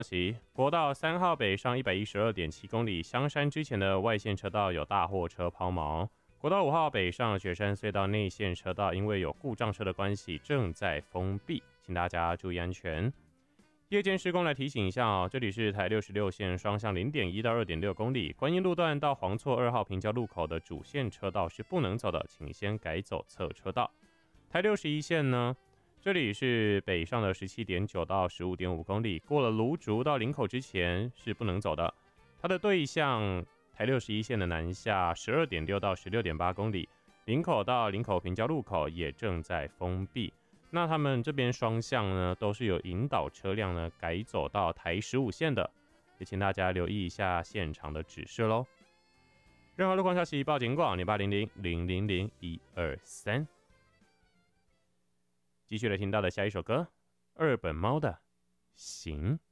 国道3号北上 112.7 公里，香山之前的外线车道有大货车抛锚。国道5号北上雪山隧道内线车道因为有故障车的关系正在封闭，请大家注意安全。夜间施工来提醒一下这里是台66线双向 0.1 到 2.6 公里，观音路段到黄厝2号平交路口的主线车道是不能走的，请先改走侧车道。台61线呢，这里是北上的 17.9 到 15.5 公里，过了芦竹到林口之前是不能走的。它的对向台61线的南下 12.6 到 16.8 公里，林口到林口平交路口也正在封闭。那他们这边双向呢，都是有引导车辆呢改走到台15线的，也请大家留意一下现场的指示咯。任何路况消息报警广0800000123。继续来听到的下一首歌，二本猫的《行》。